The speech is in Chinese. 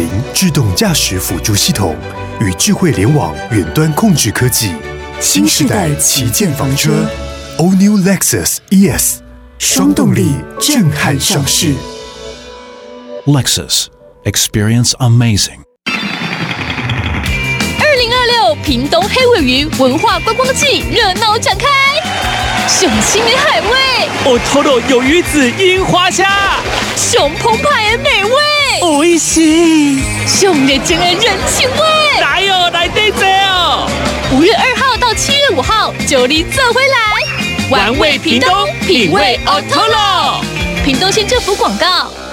2.0自动驾驶辅助系统与智慧联网远端控制科技，新世代旗舰房车 All New Lexus ES， 双动力震撼上市。 Lexus Experience Amazing。 2026屏东黑鮪鱼文化观光季热闹展开，雄心的海味 ，Otoro 有鱼子樱花虾， 熊澎湃的美味， おいしい， 熊热情的人情味， 来哟，来对这哦 ！5月2号到7月5号，就你走回来， 玩味屏东，品味 Otoro。 屏东县政府广告。